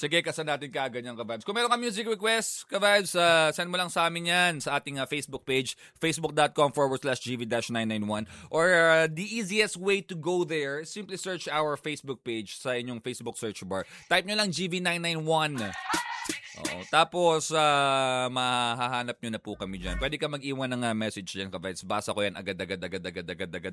Sige, kasan natin kaganyan, ka-vibes. Kung meron ka music request, ka-vibes, send mo lang sa amin yan sa ating Facebook page, facebook.com/gv-991. Or the easiest way to go there, simply search our Facebook page sa inyong Facebook search bar. Type nyo lang GV991. Oo. Tapos, mahahanap nyo na po kami dyan. Pwede ka mag-iwan ng message dyan, ka-vibes. Basa ko yan agad.